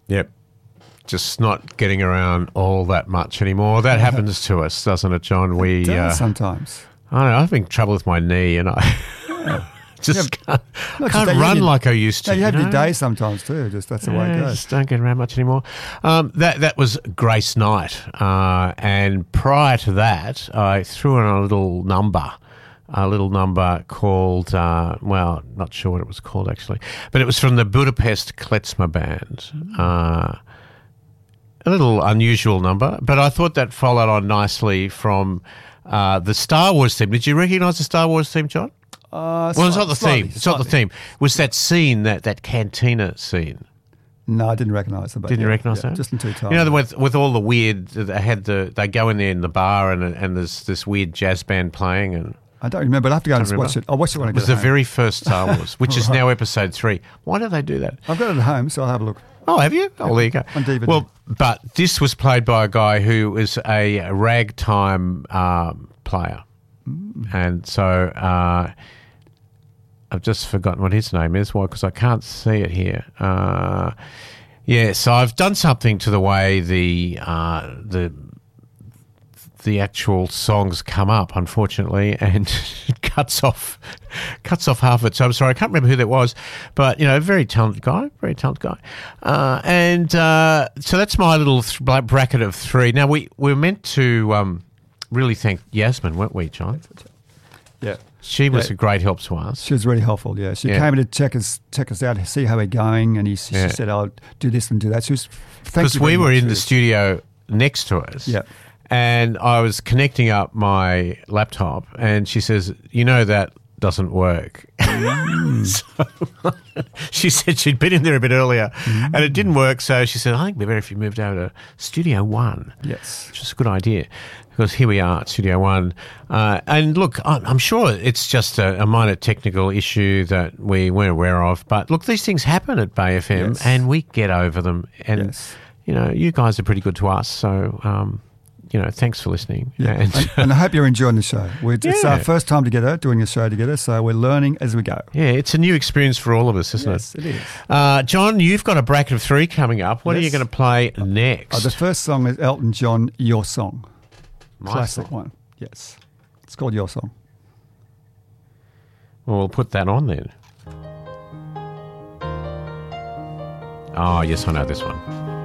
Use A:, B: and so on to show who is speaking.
A: Yep. Just not getting around all that much anymore. That happens to us, doesn't it, John?
B: It does sometimes.
A: I don't know, I'm having trouble with my knee and I just can't run like I used to.
B: No, you have your days sometimes too. Just that's the way it goes.
A: Just don't get around much anymore. That was Grace Knight. And prior to that, I threw in a little number called, not sure what it was called actually, but it was from the Budapest Klezmer Band. A little unusual number, but I thought that followed on nicely from the Star Wars theme. Did you recognise the Star Wars theme, John? Well, it's not the theme. It's not the theme. It was that scene, that cantina scene.
B: No, I didn't recognise it.
A: Didn't you recognise that?
B: Just in two times.
A: You know, with all the weird, they go in there in the bar and there's this weird jazz band playing and.
B: I don't remember. I'll have to go and watch it. I'll watch it when I get home.
A: It was the very first Star Wars, which is now episode 3. Why did they do that?
B: I've got it at home, so I'll have a look.
A: Oh, have you? Oh, there you go.
B: On DVD.
A: Well, but this was played by a guy who is a ragtime player. And so I've just forgotten what his name is. Why? Because I can't see it here. So I've done something to the way the actual songs come up, unfortunately, and it cuts off half of it. So I'm sorry, I can't remember who that was, but very talented guy. So that's my little bracket of 3. Now we were meant to really thank Yasmin, weren't we, John?
B: Yeah.
A: She was a great help to us.
B: She was really helpful, yeah. She came in to check us out, see how we're going, and she said, I'll do this and do that. She was
A: because we were in the studio next to us.
B: Yeah.
A: And I was connecting up my laptop, and she says, that doesn't work. So she said she'd been in there a bit earlier, and it didn't work. So she said, I think it'd be better if you moved over to Studio One.
B: Yes.
A: Which is a good idea, because here we are at Studio One. And look, I'm sure it's just a minor technical issue that we weren't aware of. But look, these things happen at Bay FM, and we get over them. And, you guys are pretty good to us, so... thanks for listening.
B: Yeah. And I hope you're enjoying the show. It's our first time together, doing a show together, so we're learning as we go. Yeah,
A: it's a new experience for all of us, isn't it?
B: Yes, it is.
A: John, you've got a bracket of 3 coming up. What are you going to play next?
B: The first song is Elton John, Your Song.
A: My
B: Classic
A: song.
B: one, yes. It's called Your Song.
A: Well, we'll put that on then. Oh, yes, I know this one.